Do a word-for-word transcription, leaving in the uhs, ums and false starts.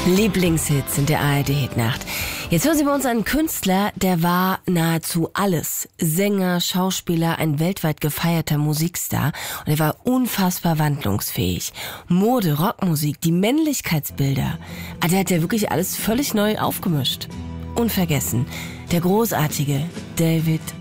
Lieblingshits in der A R D-Hitnacht. Jetzt hören Sie bei uns einen Künstler, der war nahezu alles. Sänger, Schauspieler, ein weltweit gefeierter Musikstar. Und er war unfassbar wandlungsfähig. Mode, Rockmusik, die Männlichkeitsbilder. Ah, der hat ja wirklich alles völlig neu aufgemischt. Unvergessen, der großartige David